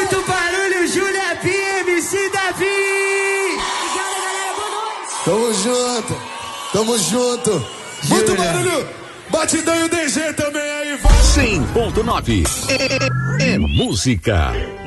Muito barulho, Júlia P, MC Davi. Obrigada, galera, boa noite. Tamo junto, tamo junto. Muito barulho, Batidão e o DG também aí, vai. 100.9 é música.